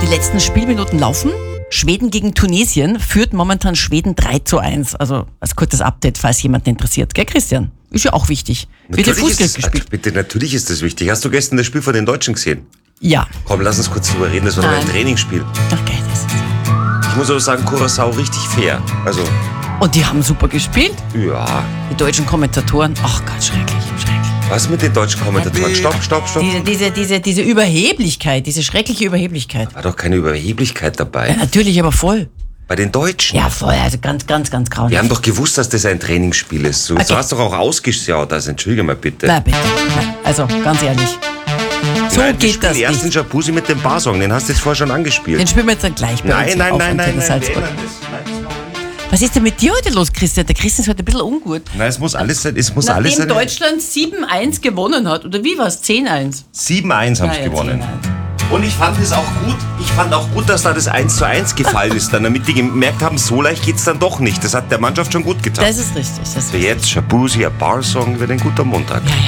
Die letzten Spielminuten laufen. Schweden gegen Tunesien führt momentan Schweden 3:1. Also als kurzes Update, falls jemand interessiert. Gell, Christian? Ist ja auch wichtig. Wird ja Fußball gespielt. Bitte, natürlich ist das wichtig. Hast du gestern das Spiel von den Deutschen gesehen? Ja. Komm, lass uns kurz drüber reden. Das war doch ein Trainingsspiel. Okay, das ist... Ich muss aber sagen, Curaçao richtig fair. Also, Und die haben super gespielt. ja. Die deutschen Kommentatoren. Ach Gott, schrecklich. Was mit den deutschen Kommentatoren? Stopp. Diese Überheblichkeit, diese schreckliche Überheblichkeit. War doch keine Überheblichkeit dabei. Ja, natürlich, aber voll. Bei den Deutschen. Ja, voll. Also ganz grauenhaft. Wir haben doch gewusst, dass das ein Trainingsspiel ist. So hast doch auch ausgeschaut. Also, entschuldige mal bitte. Na bitte. Nein. Also, ganz ehrlich. So Nein, geht das erst den nicht. Jacuzzi mit dem Barsong. Den hast du jetzt vorher schon angespielt. Den spielen wir jetzt dann gleich bei uns auf Antenne Salzburg. Was ist denn mit dir heute los, Christian? Der Christian ist heute ein bisschen ungut. Nein, es muss alles sein. Es muss Nachdem alles sein. Deutschland 7:1 gewonnen hat. Oder wie war's? 10:1? 7:1 haben sie gewonnen. 10:1. Und ich fand es auch gut. Ich fand auch gut, dass da das 1:1 gefallen ist, dann, damit die gemerkt haben, so leicht geht's dann doch nicht. Das hat der Mannschaft schon gut getan. Das ist richtig. Jetzt Jacuzzi, ein Barsong wird ein guter Montag. Ja.